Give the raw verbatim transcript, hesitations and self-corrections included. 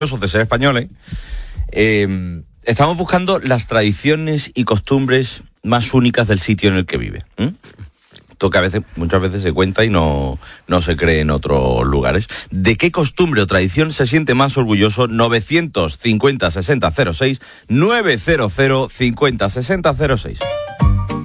de ser españoles, eh, estamos buscando las tradiciones y costumbres más únicas del sitio en el que vive. ¿eh? Esto que a veces, muchas veces se cuenta y no, no se cree en otros lugares. ¿De qué costumbre o tradición se siente más orgulloso? novecientos cincuenta sesenta cero seis, novecientos cincuenta sesenta cero seis.